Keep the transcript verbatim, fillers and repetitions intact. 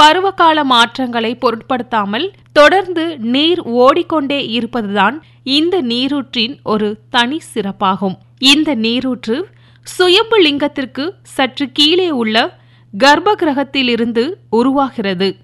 பருவகால மாற்றங்களை பொருட்படுத்தாமல் தொடர்ந்து நீர் ஓடிக்கொண்டே இருப்பதுதான் இந்த நீரூற்றின் ஒரு தனி சிறப்பாகும். இந்த நீரூற்று சுயம்பு லிங்கத்திற்கு சற்று கீழே உள்ள கர்ப்ப கிரகத்திலிருந்து உருவாகிறது.